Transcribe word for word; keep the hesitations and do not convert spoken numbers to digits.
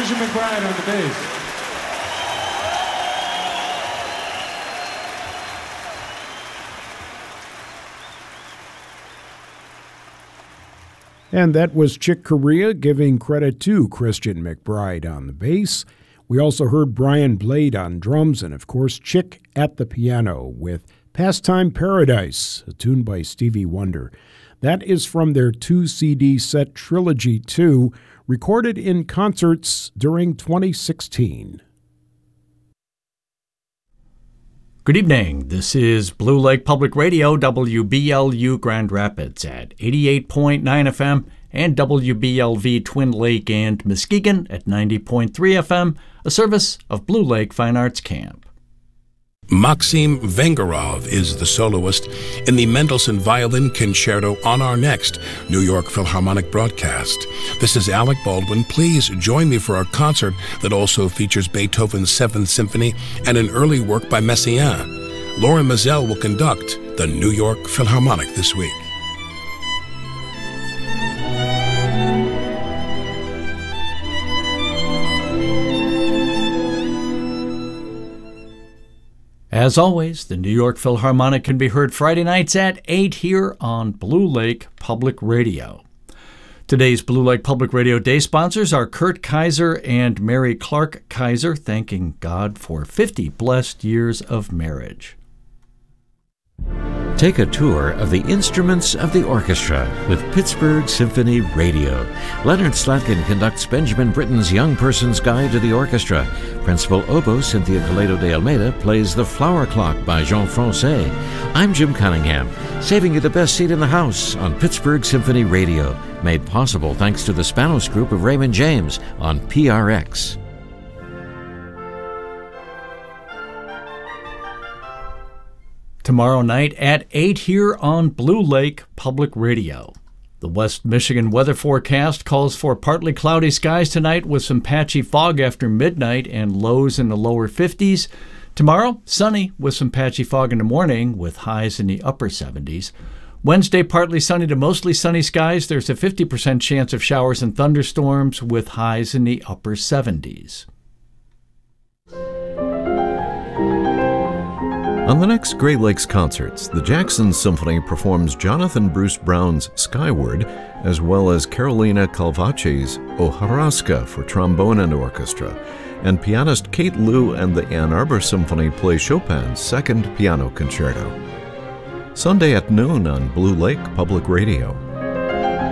Christian McBride on the bass. And that was Chick Corea giving credit to Christian McBride on the bass. We also heard Brian Blade on drums and, of course, Chick at the piano with Pastime Paradise, a tune by Stevie Wonder. That is from their two-C D set Trilogy two, recorded in concerts during twenty sixteen. Good evening. This is Blue Lake Public Radio, W B L U Grand Rapids at eighty-eight point nine F M and W B L V Twin Lake and Muskegon at ninety point three F M, a service of Blue Lake Fine Arts Camp. Maxim Vengerov is the soloist in the Mendelssohn Violin Concerto on our next New York Philharmonic broadcast. This is Alec Baldwin. Please join me for our concert that also features Beethoven's Seventh Symphony and an early work by Messiaen. Lauren Mazel will conduct the New York Philharmonic this week. As always, the New York Philharmonic can be heard Friday nights at eight here on Blue Lake Public Radio. Today's Blue Lake Public Radio Day sponsors are Kurt Kaiser and Mary Clark Kaiser, thanking God for fifty blessed years of marriage. Take a tour of the instruments of the orchestra with Pittsburgh Symphony Radio. Leonard Slatkin conducts Benjamin Britten's Young Person's Guide to the Orchestra. Principal oboe Cynthia Toledo de Almeida plays The Flower Clock by Jean Francais. I'm Jim Cunningham, saving you the best seat in the house on Pittsburgh Symphony Radio. Made possible thanks to the Spanos Group of Raymond James on P R X. Tomorrow night at eight here on Blue Lake Public Radio. The West Michigan weather forecast calls for partly cloudy skies tonight with some patchy fog after midnight and lows in the lower fifties. Tomorrow, sunny with some patchy fog in the morning with highs in the upper seventies. Wednesday, partly sunny to mostly sunny skies. There's a fifty percent chance of showers and thunderstorms with highs in the upper seventies. On the next Great Lakes Concerts, the Jackson Symphony performs Jonathan Bruce Brown's Skyward, as well as Carolina Calvace's O Horaska for trombone and orchestra, and pianist Kate Liu and the Ann Arbor Symphony play Chopin's Second Piano Concerto. Sunday at noon on Blue Lake Public Radio.